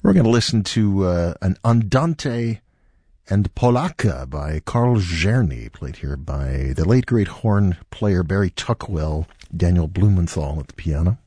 We're going to listen to an Andante and Polacca by Karl Czerny, played here by the late great horn player Barry Tuckwell, Daniel Blumenthal at the piano.